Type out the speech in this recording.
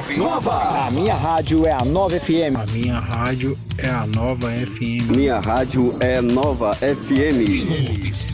Nova. A minha rádio é a Nova FM. A minha rádio é a Nova FM. Minha rádio é Nova FM.